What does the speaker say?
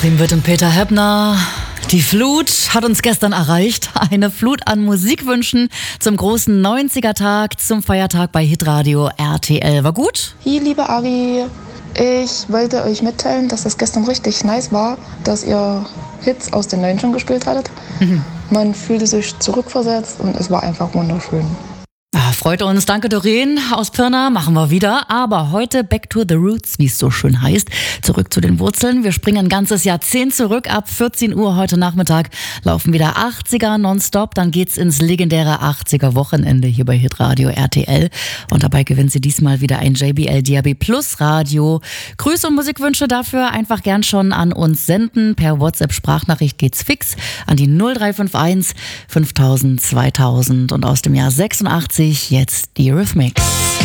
Joachim Witt und Peter Heppner. Die Flut hat uns gestern erreicht. Eine Flut an Musikwünschen zum großen 90er-Tag, zum Feiertag bei Hitradio RTL. War gut? Hi, liebe Ari. Ich wollte euch mitteilen, dass es gestern richtig nice war, dass ihr Hits aus den 90ern gespielt hattet. Man fühlte sich zurückversetzt und es war einfach wunderschön. Freut uns. Danke, Doreen aus Pirna. Machen wir wieder. Aber heute back to the roots, wie es so schön heißt. Zurück zu den Wurzeln. Wir springen ein ganzes Jahrzehnt zurück. Ab 14 Uhr heute Nachmittag laufen wieder 80er nonstop. Dann geht's ins legendäre 80er Wochenende hier bei Hitradio RTL. Und dabei gewinnt sie diesmal wieder ein JBL DAB Plus Radio. Grüße und Musikwünsche dafür einfach gern schon an uns senden. Per WhatsApp-Sprachnachricht geht's fix an die 0351 5000 2000. Und aus dem Jahr 86 jetzt die Eurythmics.